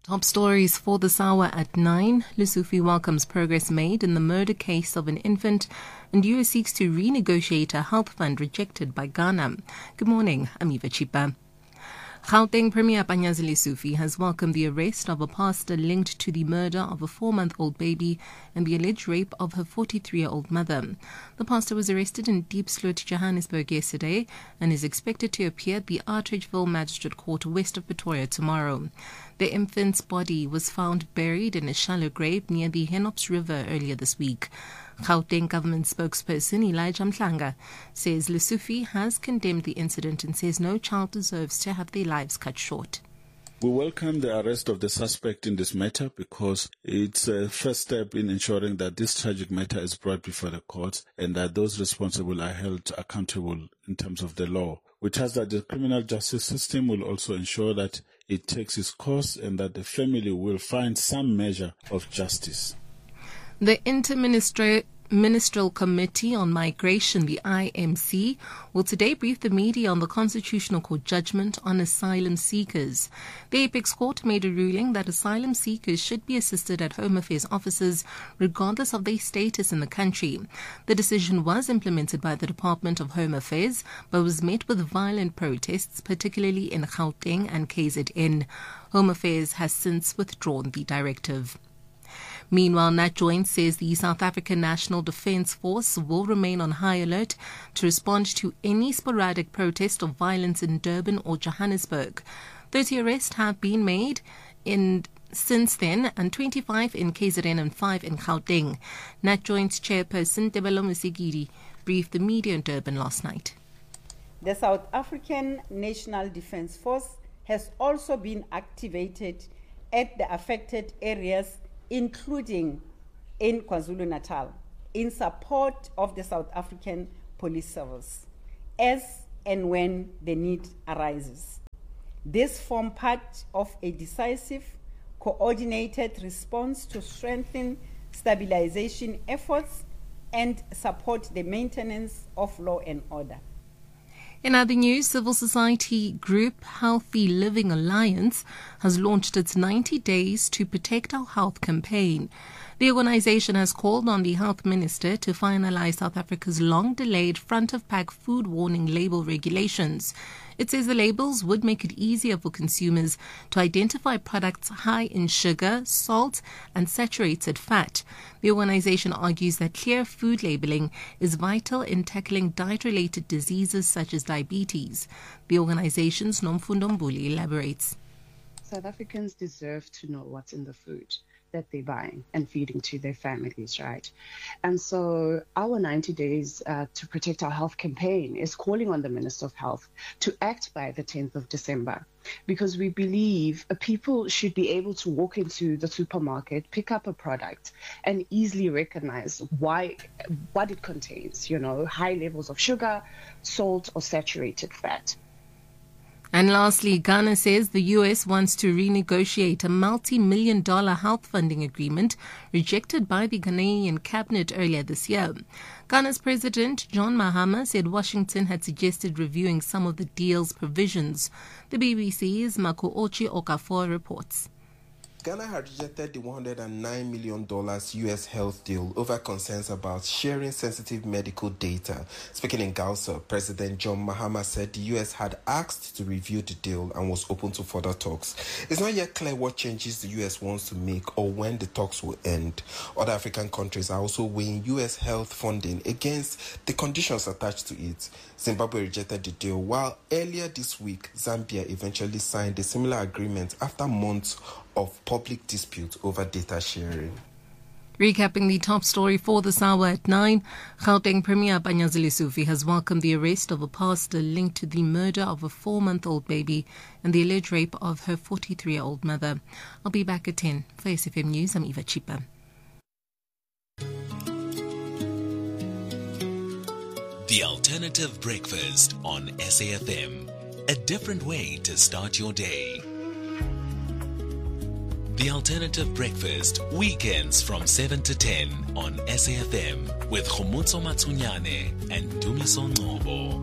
Top stories for this hour at 9. Lesotho welcomes progress made in the murder case of an infant, and US seeks to renegotiate a health fund rejected by Ghana. Good morning, I'm Eva Chipa. Gauteng Premier Panyaza Lesufi has welcomed the arrest of a pastor linked to the murder of a 4-month-old baby and the alleged rape of her 43-year-old mother. The pastor was arrested in Diepsloot, Johannesburg yesterday and is expected to appear at the Atteridgeville Magistrate Court west of Pretoria tomorrow. The infant's body was found buried in a shallow grave near the Henops River earlier this week. Gauteng government spokesperson Elijah Mhlanga says Lesufi has condemned the incident and says no child deserves to have their lives cut short. We welcome the arrest of the suspect in this matter because it's a first step in ensuring that this tragic matter is brought before the courts and that those responsible are held accountable in terms of the law. We trust that the criminal justice system will also ensure that it takes its course and that the family will find some measure of justice. The Interministerial Committee on Migration, the IMC, will today brief the media on the Constitutional Court judgment on asylum seekers. The Apex Court made a ruling that asylum seekers should be assisted at Home Affairs offices regardless of their status in the country. The decision was implemented by the Department of Home Affairs but was met with violent protests, particularly in Gauteng and KZN. Home Affairs has since withdrawn the directive. Meanwhile, NatJoint says the South African National Defence Force will remain on high alert to respond to any sporadic protest or violence in Durban or Johannesburg. 30 arrests have been made since then, and 25 in KZN and 5 in Gauteng. NatJoint's chairperson, Tebelo Mosigidi, briefed the media in Durban last night. The South African National Defence Force has also been activated at the affected areas, including in KwaZulu-Natal, in support of the South African Police Service, as and when the need arises. This forms part of a decisive, coordinated response to strengthen stabilization efforts and support the maintenance of law and order. In other news, civil society group Healthy Living Alliance has launched its 90 Days to Protect Our Health campaign. The organization has called on the health minister to finalize South Africa's long-delayed front-of-pack food warning label regulations. It says the labels would make it easier for consumers to identify products high in sugar, salt, and saturated fat. The organization argues that clear food labeling is vital in tackling diet-related diseases such as diabetes. The organization's Nomfundo Mbuli elaborates. South Africans deserve to know what's in the food that they're buying and feeding to their families, right? And so our 90 Days to Protect Our Health campaign is calling on the Minister of Health to act by the 10th of December, because we believe people should be able to walk into the supermarket, pick up a product, and easily recognize what it contains, high levels of sugar, salt, or saturated fat. And lastly, Ghana says the U.S. wants to renegotiate a multi-million-dollar health funding agreement rejected by the Ghanaian cabinet earlier this year. Ghana's President John Mahama said Washington had suggested reviewing some of the deal's provisions. The BBC's Makuochi Okafor reports. Ghana had rejected the $109 million U.S. health deal over concerns about sharing sensitive medical data. Speaking in Gausa, President John Mahama said the U.S. had asked to review the deal and was open to further talks. It's not yet clear what changes the U.S. wants to make or when the talks will end. Other African countries are also weighing U.S. health funding against the conditions attached to it. Zimbabwe rejected the deal, while earlier this week, Zambia eventually signed a similar agreement after months of public dispute over data sharing. Recapping the top story for this hour at 9, Gauteng Premier Panyaza Lesufi has welcomed the arrest of a pastor linked to the murder of a 4-month-old baby and the alleged rape of her 43-year-old mother. I'll be back at 10. For SFM News, I'm Eva Chipa. The Alternative Breakfast on SAFM. A different way to start your day. The Alternative Breakfast, weekends from 7 to 10 on SAFM with Khomotso Matsunyane and Dumiso Ngobo.